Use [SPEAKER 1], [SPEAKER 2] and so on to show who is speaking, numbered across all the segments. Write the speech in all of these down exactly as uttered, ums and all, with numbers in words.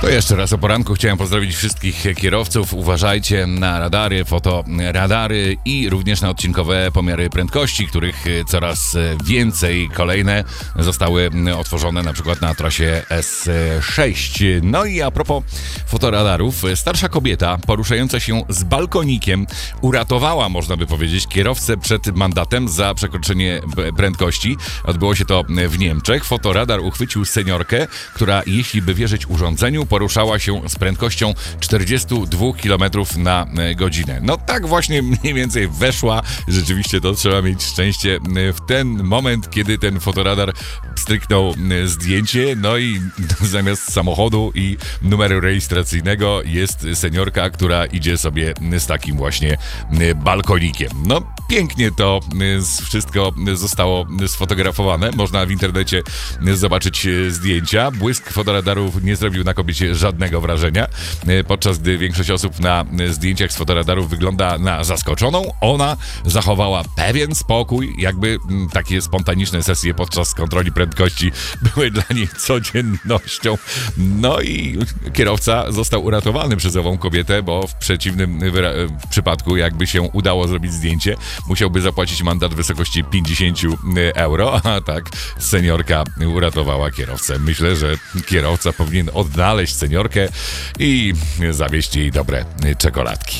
[SPEAKER 1] To jeszcze raz o poranku chciałem pozdrowić wszystkich kierowców. Uważajcie na radary, fotoradary i również na odcinkowe pomiary prędkości, których coraz więcej. Kolejne zostały otworzone na przykład na trasie S sześć. No i a propos fotoradarów, starsza kobieta poruszająca się z balkonikiem uratowała, można by powiedzieć, kierowcę przed mandatem za przekroczenie prędkości. Odbyło się to w Niemczech. Fotoradar uchwycił seniorkę, która, jeśli by wierzyć urządzeniu, poruszała się z prędkością czterdzieści dwa kilometry na godzinę. No tak właśnie mniej więcej weszła. Rzeczywiście to trzeba mieć szczęście w ten moment, kiedy ten fotoradar stryknął zdjęcie, no i zamiast samochodu i numeru rejestracyjnego jest seniorka, która idzie sobie z takim właśnie balkonikiem. No pięknie to wszystko zostało sfotografowane. Można w internecie zobaczyć zdjęcia. Błysk fotoradarów nie zrobił na kobiecie żadnego wrażenia, podczas gdy większość osób na zdjęciach z fotoradarów wygląda na zaskoczoną. Ona zachowała pewien spokój, jakby takie spontaniczne sesje podczas kontroli prędkości były dla niej codziennością. No i kierowca został uratowany przez ową kobietę, bo w przeciwnym wyra- przypadku, jakby się udało zrobić zdjęcie, musiałby zapłacić mandat w wysokości pięćdziesiąt euro, a tak seniorka uratowała kierowcę. Myślę, że kierowca powinien odnaleźć seniorkę i zawieźć jej dobre czekoladki.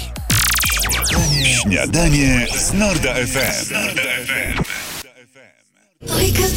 [SPEAKER 2] Śniadanie z Norda F M.